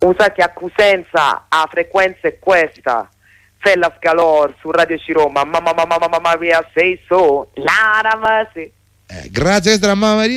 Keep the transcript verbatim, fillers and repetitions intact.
usa che accusenza a frequenza è questa. Fella Scalor su Radio Ciroma, mamma mamma mamma Maria sei so, la sì. Eh, grazie, Mamma Maria.